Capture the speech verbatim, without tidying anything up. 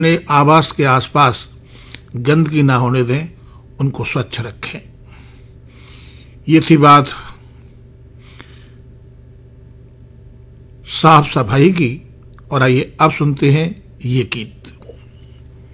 अपने आवास के आसपास गंदगी ना होने दें, उनको स्वच्छ रखें। ये थी बात साफ सफाई की। और आइए अब सुनते हैं ये गीत।